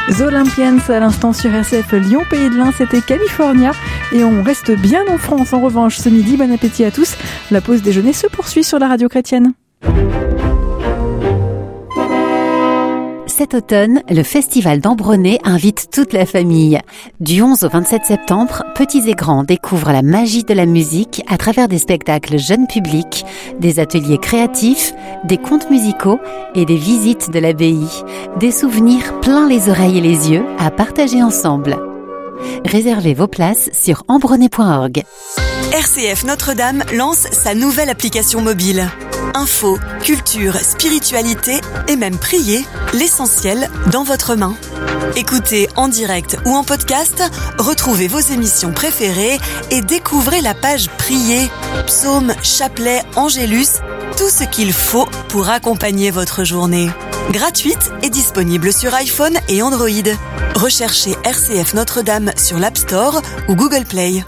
The Olympians à l'instant sur RCF Lyon Pays de l'Ain, c'était California et on reste bien en France en revanche ce midi. Bon appétit à tous, la pause déjeuner se poursuit sur la radio chrétienne. Cet automne, le Festival d'Ambronay invite toute la famille. Du 11 au 27 septembre, petits et grands découvrent la magie de la musique à travers des spectacles jeunes publics, des ateliers créatifs, des contes musicaux et des visites de l'abbaye. Des souvenirs plein les oreilles et les yeux à partager ensemble. Réservez vos places sur ambronay.org. RCF Notre-Dame lance sa nouvelle application mobile. Info, culture, spiritualité et même prier, l'essentiel dans votre main. Écoutez en direct ou en podcast, retrouvez vos émissions préférées et découvrez la page Prier, psaumes, chapelets, angélus, tout ce qu'il faut pour accompagner votre journée. Gratuite et disponible sur iPhone et Android. Recherchez RCF Notre-Dame sur l'App Store ou Google Play.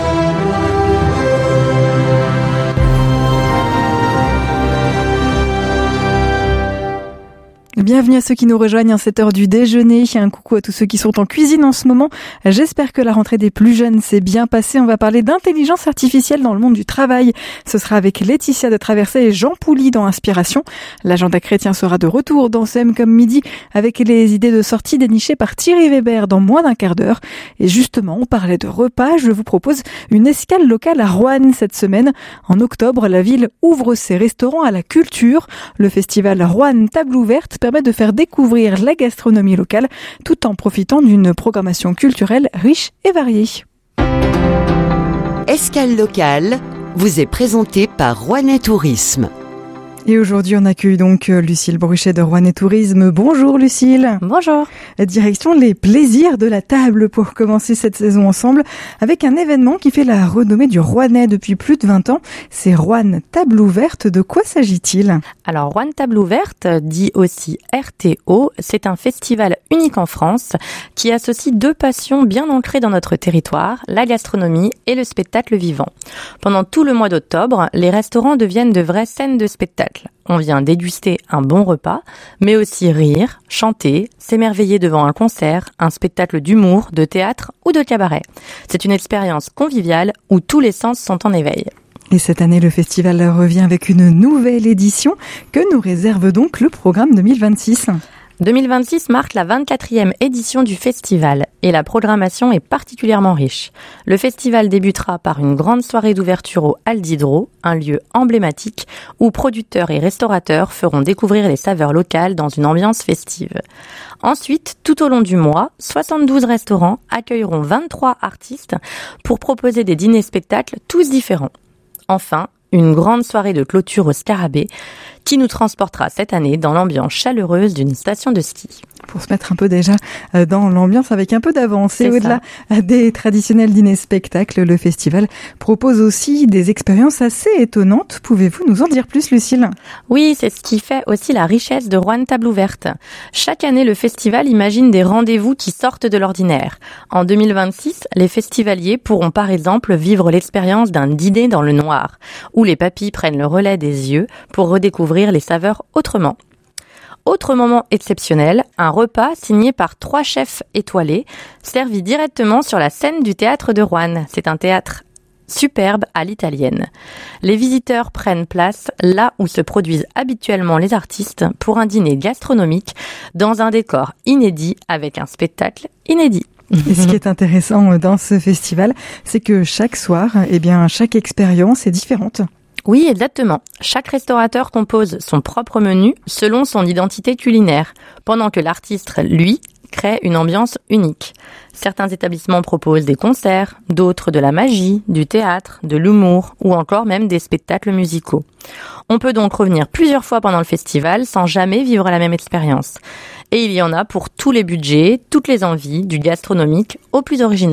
Bienvenue à ceux qui nous rejoignent à cette heure du déjeuner. Un coucou à tous ceux qui sont en cuisine en ce moment. J'espère que la rentrée des plus jeunes s'est bien passée. On va parler d'intelligence artificielle dans le monde du travail. Ce sera avec Laetitia de Traversée et Jean Pouly dans Inspiration. L'agenda chrétien sera de retour dans CM comme midi avec les idées de sortie dénichées par Thierry Weber dans moins d'un quart d'heure. Et justement, on parlait de repas. Je vous propose une escale locale à Roanne cette semaine. En octobre, la ville ouvre ses restaurants à la culture. Le festival Roanne Table Ouverte permet de faire découvrir la gastronomie locale tout en profitant d'une programmation culturelle riche et variée. Escale locale vous est présentée par Rouennais Tourisme. Et aujourd'hui, on accueille donc Lucille Bruchet de Rouennais Tourisme. Bonjour Lucille. Bonjour. Direction les plaisirs de la table pour commencer cette saison ensemble avec un événement qui fait la renommée du Rouennais depuis plus de 20 ans. C'est Roanne Table Ouverte. De quoi s'agit-il ? Alors, Roanne Table Ouverte, dit aussi RTO, c'est un festival unique en France qui associe deux passions bien ancrées dans notre territoire, la gastronomie et le spectacle vivant. Pendant tout le mois d'octobre, les restaurants deviennent de vraies scènes de spectacle. On vient déguster un bon repas, mais aussi rire, chanter, s'émerveiller devant un concert, un spectacle d'humour, de théâtre ou de cabaret. C'est une expérience conviviale où tous les sens sont en éveil. Et cette année, le festival revient avec une nouvelle édition. Que nous réserve donc le programme 2026 ? 2026 marque la 24e édition du festival et la programmation est particulièrement riche. Le festival débutera par une grande soirée d'ouverture au Hall d'Hydro, un lieu emblématique où producteurs et restaurateurs feront découvrir les saveurs locales dans une ambiance festive. Ensuite, tout au long du mois, 72 restaurants accueilleront 23 artistes pour proposer des dîners-spectacles tous différents. Enfin, une grande soirée de clôture au Scarabée qui nous transportera cette année dans l'ambiance chaleureuse d'une station de ski. Pour se mettre un peu déjà dans l'ambiance avec un peu d'avance. Et au-delà des traditionnels dîners-spectacles, le festival propose aussi des expériences assez étonnantes. Pouvez-vous nous en dire plus, Lucille ? Oui, c'est ce qui fait aussi la richesse de Roanne Table Ouverte. Chaque année, le festival imagine des rendez-vous qui sortent de l'ordinaire. En 2026, les festivaliers pourront par exemple vivre l'expérience d'un dîner dans le noir, où les papilles prennent le relais des yeux pour redécouvrir les saveurs autrement. Autre moment exceptionnel, un repas signé par 3 chefs étoilés, servi directement sur la scène du théâtre de Roanne. C'est un théâtre superbe à l'italienne. Les visiteurs prennent place là où se produisent habituellement les artistes pour un dîner gastronomique dans un décor inédit avec un spectacle inédit. Et ce qui est intéressant dans ce festival, c'est que chaque soir, chaque expérience est différente. Oui, exactement. Chaque restaurateur compose son propre menu selon son identité culinaire, pendant que l'artiste, lui, crée une ambiance unique. Certains établissements proposent des concerts, d'autres de la magie, du théâtre, de l'humour ou encore même des spectacles musicaux. On peut donc revenir plusieurs fois pendant le festival sans jamais vivre la même expérience. Et il y en a pour tous les budgets, toutes les envies, du gastronomique au plus original.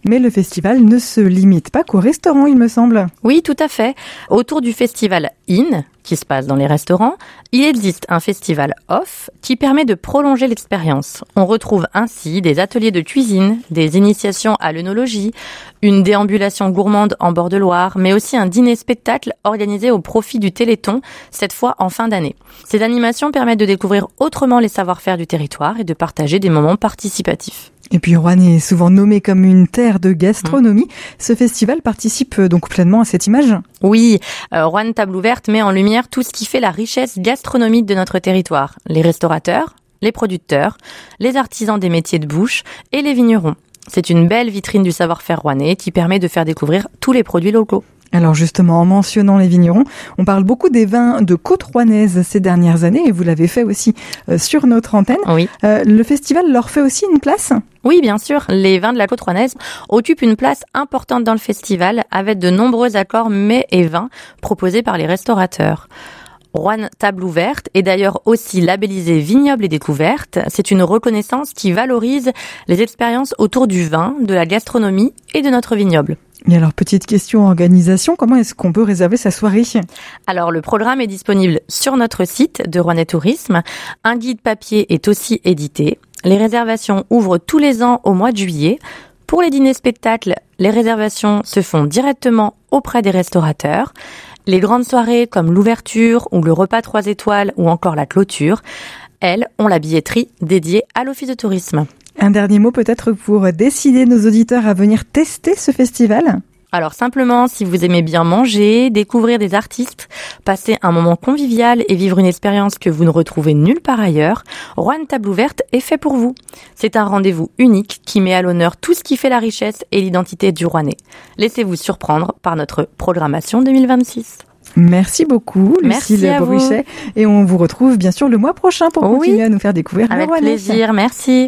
Mais le festival ne se limite pas qu'au restaurant, il me semble. Oui, tout à fait. Autour du festival In, qui se passe dans les restaurants, il existe un festival off qui permet de prolonger l'expérience. On retrouve ainsi des ateliers de cuisine, des initiations à l'œnologie, une déambulation gourmande en bord de Loire, mais aussi un dîner-spectacle organisé au profit du Téléthon, cette fois en fin d'année. Ces animations permettent de découvrir autrement les savoir-faire du territoire et de partager des moments participatifs. Et puis Roanne est souvent nommée comme une terre de gastronomie. Ce festival participe donc pleinement à cette image. Oui, Roanne Table Ouverte met en lumière tout ce qui fait la richesse gastronomique de notre territoire. Les restaurateurs, les producteurs, les artisans des métiers de bouche et les vignerons. C'est une belle vitrine du savoir-faire rouennais qui permet de faire découvrir tous les produits locaux. Alors justement, en mentionnant les vignerons, on parle beaucoup des vins de côte rouennaise ces dernières années, et vous l'avez fait aussi sur notre antenne. Oui. Le festival leur fait aussi une place ? Oui, bien sûr. Les vins de la côte rouennaise occupent une place importante dans le festival, avec de nombreux accords mets et vins proposés par les restaurateurs. Roanne Table Ouverte est d'ailleurs aussi labellisée Vignoble et Découverte. C'est une reconnaissance qui valorise les expériences autour du vin, de la gastronomie et de notre vignoble. Et alors, petite question organisation, comment est-ce qu'on peut réserver sa soirée ? Alors, le programme est disponible sur notre site de Rouennais Tourisme. Un guide papier est aussi édité. Les réservations ouvrent tous les ans au mois de juillet. Pour les dîners-spectacles, les réservations se font directement auprès des restaurateurs. Les grandes soirées comme l'ouverture ou le repas 3 étoiles ou encore la clôture, elles ont la billetterie dédiée à l'Office de tourisme. Un dernier mot peut-être pour décider nos auditeurs à venir tester ce festival ? Alors simplement, si vous aimez bien manger, découvrir des artistes, passer un moment convivial et vivre une expérience que vous ne retrouvez nulle part ailleurs, Roanne Table Ouverte est fait pour vous. C'est un rendez-vous unique qui met à l'honneur tout ce qui fait la richesse et l'identité du Rouennais. Laissez-vous surprendre par notre programmation 2026. Merci beaucoup, Lucille Bruchet. Et on vous retrouve bien sûr le mois prochain pour continuer à nous faire découvrir le Rouennais. Avec plaisir, merci.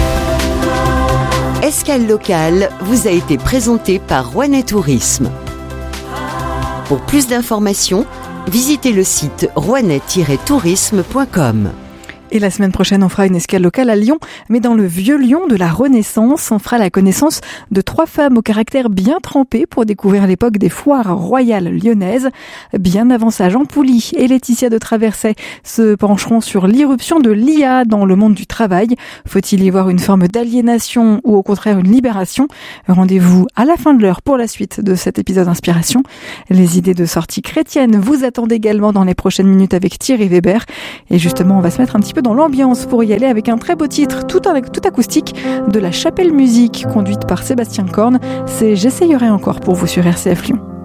Escale locale vous a été présenté par Rouennais Tourisme. Pour plus d'informations, visitez le site rouennais-tourisme.com. Et la semaine prochaine, on fera une escale locale à Lyon, mais dans le vieux Lyon de la Renaissance. On fera la connaissance de 3 femmes au caractère bien trempé pour découvrir l'époque des foires royales lyonnaises. Bien avant ça, Jean Pouly et Laetitia de Traverset se pencheront sur l'irruption de l'IA dans le monde du travail. Faut-il y voir une forme d'aliénation ou au contraire une libération ? Rendez-vous à la fin de l'heure pour la suite de cet épisode Inspiration. Les idées de sortie chrétiennes vous attendent également dans les prochaines minutes avec Thierry Weber. Et justement, on va se mettre un petit peu dans l'ambiance pour y aller avec un très beau titre tout acoustique de la Chapelle Musique conduite par Sébastien Korn. C'est J'essayerai encore pour vous sur RCF Lyon.